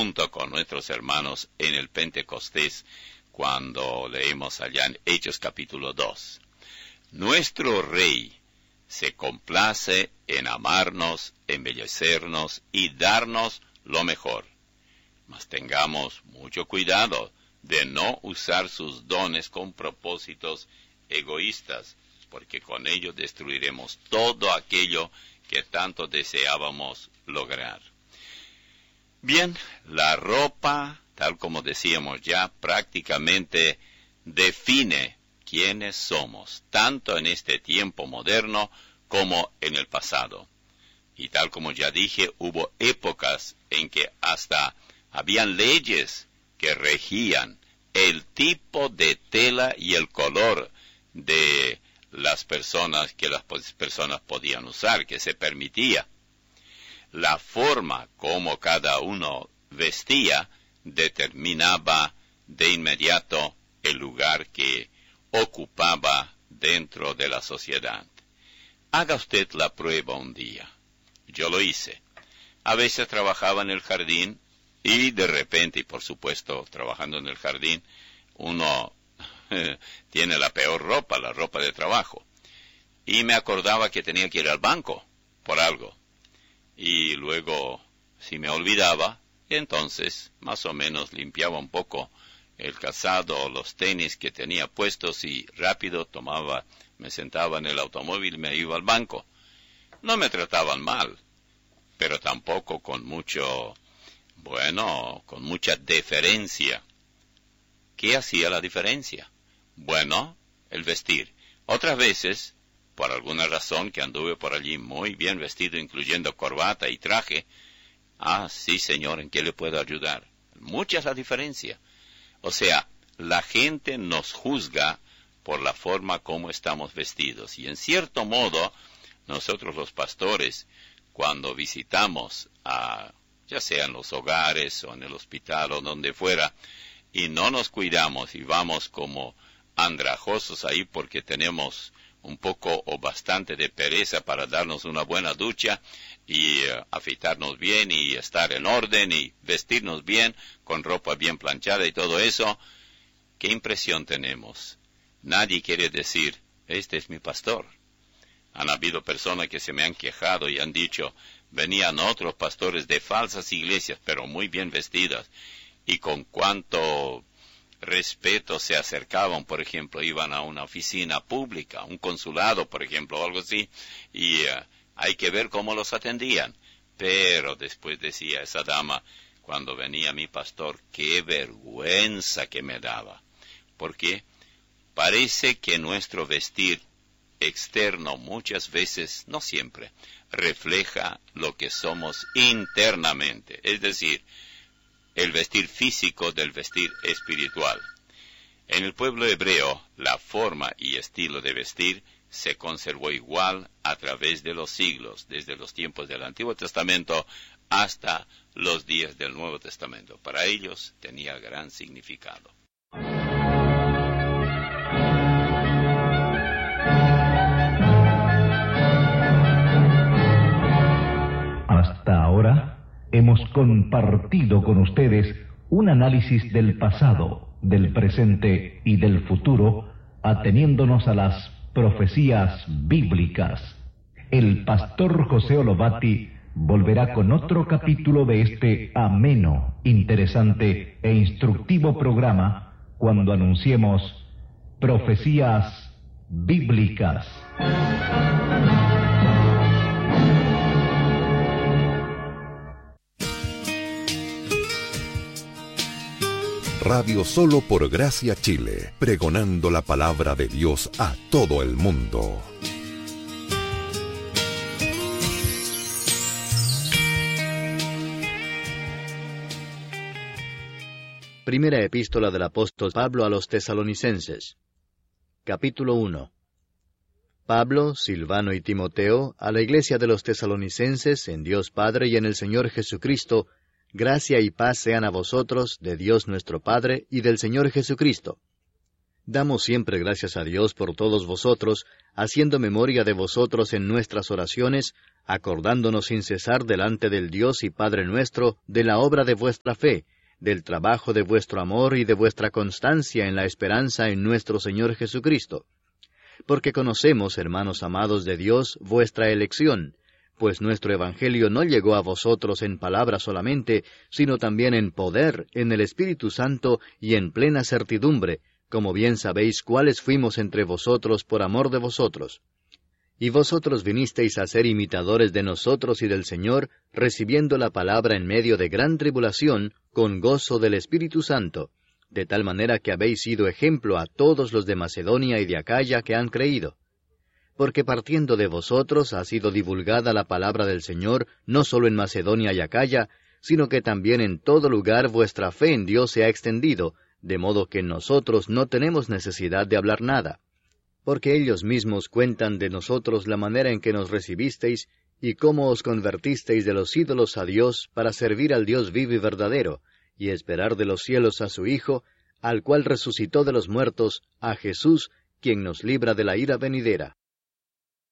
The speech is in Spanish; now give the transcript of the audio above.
junto con nuestros hermanos en el Pentecostés, cuando leemos allá en Hechos capítulo 2. Nuestro Rey se complace en amarnos, embellecernos y darnos lo mejor. Mas tengamos mucho cuidado de no usar sus dones con propósitos egoístas, porque con ello destruiremos todo aquello que tanto deseábamos lograr. Bien, la ropa, tal como decíamos ya, prácticamente define quiénes somos, tanto en este tiempo moderno como en el pasado. Y tal como ya dije, hubo épocas en que hasta habían leyes que regían el tipo de tela y el color de las personas que las personas podían usar, que se permitía. La forma como cada uno vestía determinaba de inmediato el lugar que ocupaba dentro de la sociedad. Haga usted la prueba un día. Yo lo hice. A veces trabajaba en el jardín y de repente, y por supuesto trabajando en el jardín, uno tiene la peor ropa, la ropa de trabajo. Y me acordaba que tenía que ir al banco por algo. Y luego, si me olvidaba, entonces más o menos limpiaba un poco el calzado o los tenis que tenía puestos y rápido me sentaba en el automóvil y me iba al banco. No me trataban mal, pero tampoco con mucha deferencia. ¿Qué hacía la diferencia? Bueno, el vestir. Otras veces, por alguna razón que anduve por allí muy bien vestido, incluyendo corbata y traje, sí señor, ¿en qué le puedo ayudar? Mucha es la diferencia. O sea, la gente nos juzga por la forma como estamos vestidos. Y en cierto modo, nosotros los pastores, cuando visitamos ya sea en los hogares o en el hospital o donde fuera, y no nos cuidamos y vamos como andrajosos ahí porque tenemos un poco o bastante de pereza para darnos una buena ducha y afeitarnos bien y estar en orden y vestirnos bien con ropa bien planchada y todo eso, ¿qué impresión tenemos? Nadie quiere decir, este es mi pastor. Han habido personas que se me han quejado y han dicho, venían otros pastores de falsas iglesias, pero muy bien vestidas, y con cuánto respeto se acercaban, por ejemplo, iban a una oficina pública, un consulado, por ejemplo, o algo así, y hay que ver cómo los atendían. Pero después decía esa dama, cuando venía mi pastor, qué vergüenza que me daba. Porque parece que nuestro vestir externo muchas veces, no siempre, refleja lo que somos internamente, es decir, el vestir físico del vestir espiritual. En el pueblo hebreo, la forma y estilo de vestir se conservó igual a través de los siglos, desde los tiempos del Antiguo Testamento hasta los días del Nuevo Testamento. Para ellos tenía gran significado. Hasta ahora hemos compartido con ustedes un análisis del pasado, del presente y del futuro, ateniéndonos a las profecías bíblicas. El pastor José Olobati volverá con otro capítulo de este ameno, interesante e instructivo programa cuando anunciemos Profecías Bíblicas. Radio Solo por Gracia Chile, pregonando la palabra de Dios a todo el mundo. Primera epístola del apóstol Pablo a los Tesalonicenses. Capítulo 1. Pablo, Silvano y Timoteo, a la iglesia de los Tesalonicenses, en Dios Padre y en el Señor Jesucristo, gracia y paz sean a vosotros, de Dios nuestro Padre y del Señor Jesucristo. Damos siempre gracias a Dios por todos vosotros, haciendo memoria de vosotros en nuestras oraciones, acordándonos sin cesar delante del Dios y Padre nuestro de la obra de vuestra fe, del trabajo de vuestro amor y de vuestra constancia en la esperanza en nuestro Señor Jesucristo. Porque conocemos, hermanos amados de Dios, vuestra elección, pues nuestro Evangelio no llegó a vosotros en palabra solamente, sino también en poder, en el Espíritu Santo y en plena certidumbre, como bien sabéis cuáles fuimos entre vosotros por amor de vosotros. Y vosotros vinisteis a ser imitadores de nosotros y del Señor, recibiendo la palabra en medio de gran tribulación, con gozo del Espíritu Santo, de tal manera que habéis sido ejemplo a todos los de Macedonia y de Acaya que han creído. Porque partiendo de vosotros ha sido divulgada la palabra del Señor, no solo en Macedonia y Acaya, sino que también en todo lugar vuestra fe en Dios se ha extendido, de modo que nosotros no tenemos necesidad de hablar nada. Porque ellos mismos cuentan de nosotros la manera en que nos recibisteis, y cómo os convertisteis de los ídolos a Dios para servir al Dios vivo y verdadero, y esperar de los cielos a su Hijo, al cual resucitó de los muertos, a Jesús, quien nos libra de la ira venidera.